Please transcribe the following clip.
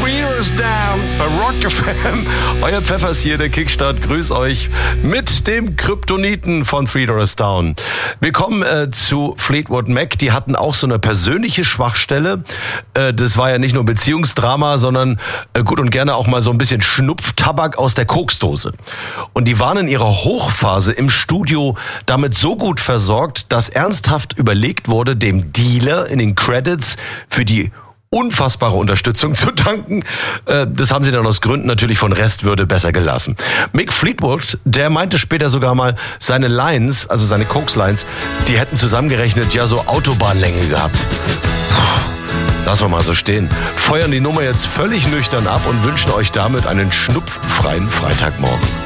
Fears Down bei Rock FM. Euer Pfeffers hier, der Kickstart. Grüß euch mit dem Kryptoniten von Three Doors Down. Wir kommen zu Fleetwood Mac. Die hatten auch so eine persönliche Schwachstelle. Das war ja nicht nur Beziehungsdrama, sondern gut und gerne auch mal so ein bisschen Schnupftabak aus der Koksdose. Und die waren in ihrer Hochphase im Studio damit so gut versorgt, dass ernsthaft überlegt wurde, dem Dealer in den Credits für die unfassbare Unterstützung zu danken. Das haben sie dann aus Gründen natürlich von Restwürde besser gelassen. Mick Fleetwood, der meinte später sogar mal, seine Lines, also seine Koks-Lines, die hätten zusammengerechnet ja so Autobahnlänge gehabt. Lassen wir mal so stehen. Feuern die Nummer jetzt völlig nüchtern ab und wünschen euch damit einen schnupffreien Freitagmorgen.